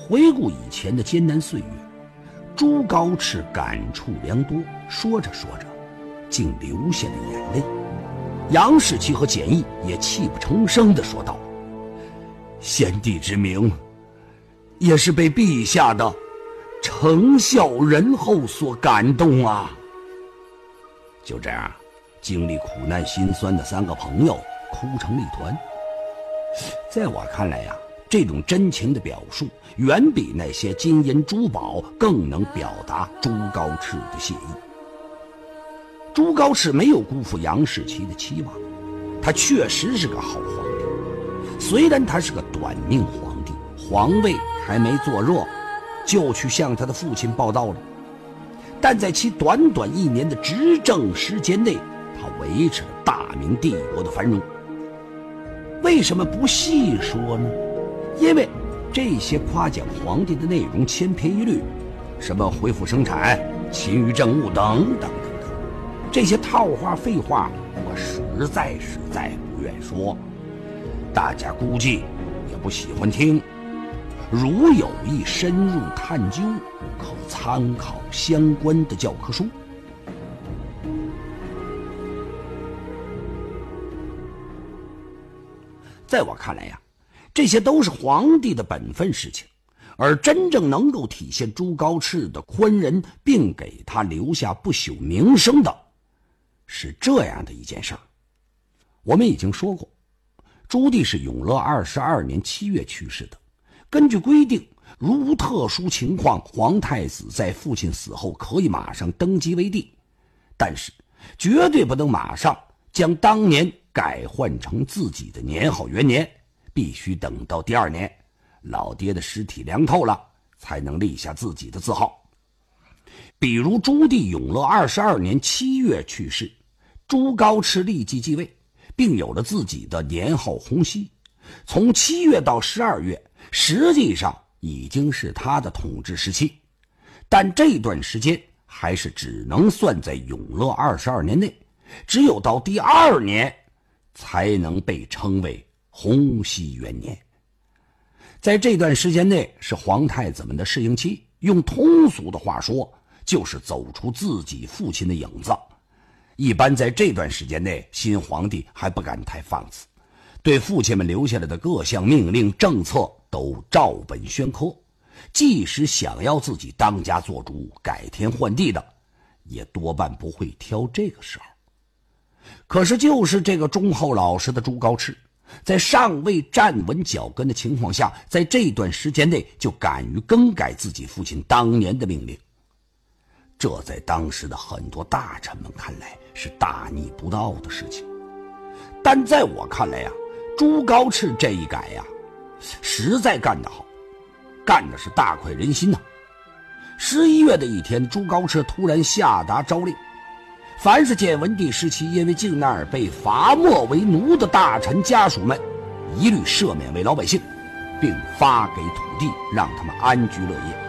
回顾以前的艰难岁月，朱高炽感触良多，说着说着，竟流下了眼泪。杨士奇和简易也泣不成声地说道：“先帝之名，也是被陛下的诚孝仁厚所感动啊。”就这样，经历苦难辛酸的三个朋友哭成了一团。在我看来呀，这种真情的表述远比那些金银珠宝更能表达朱高炽的谢意。朱高炽没有辜负杨士奇的期望，他确实是个好皇帝。虽然他是个短命皇帝，皇位还没坐热就去向他的父亲报道了，但在其短短1年的执政时间内，他维持了大明帝国的繁荣。为什么不细说呢？因为这些夸奖皇帝的内容千篇一律，什么恢复生产、勤于政务等等等等，这些套话废话我实在不愿说，大家估计也不喜欢听。如有意深入探究，可参考相关的教科书。在我看来呀，这些都是皇帝的本分事情，而真正能够体现朱高炽的宽仁，并给他留下不朽名声的，是这样的一件事儿。我们已经说过，朱棣是永乐22年7月去世的。根据规定，如无特殊情况，皇太子在父亲死后可以马上登基为帝，但是绝对不能马上将当年改换成自己的年号元年，必须等到第2年，老爹的尸体凉透了，才能立下自己的字号。比如朱棣永乐22年7月去世，朱高炽立即继位，并有了自己的年号洪熙。从7月到12月，实际上已经是他的统治时期，但这段时间还是只能算在永乐22年内，只有到第2年才能被称为洪熙元年。在这段时间内是皇太子们的适应期，用通俗的话说，就是走出自己父亲的影子。一般在这段时间内，新皇帝还不敢太放肆，对父亲们留下来的各项命令政策都照本宣科，即使想要自己当家做主、改天换地的，也多半不会挑这个时候。可是就是这个忠厚老实的朱高炽，在尚未站稳脚跟的情况下，在这段时间内就敢于更改自己父亲当年的命令，这在当时的很多大臣们看来是大逆不道的事情。但在我看来呀，朱高炽这一改呀，实在干得好，干的是大快人心呐。11月的一天，朱高炽突然下达诏令，凡是建文帝时期因为靖难而被罚没为奴的大臣家属们，一律赦免为老百姓，并发给土地，让他们安居乐业。